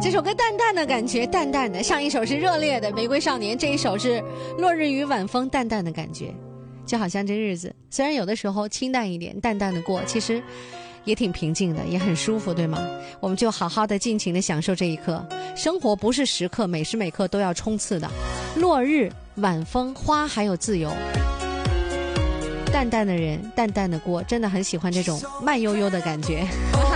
这首歌淡淡的感觉，淡淡的。上一首是热烈的《玫瑰少年》，这一首是落日与晚风，淡淡的感觉。就好像这日子虽然有的时候清淡一点，淡淡的过，其实也挺平静的，也很舒服，对吗？我们就好好的尽情的享受这一刻。生活不是时刻每时每刻都要冲刺的，落日晚风花还有自由，淡淡的人淡淡的过，真的很喜欢这种慢悠悠的感觉。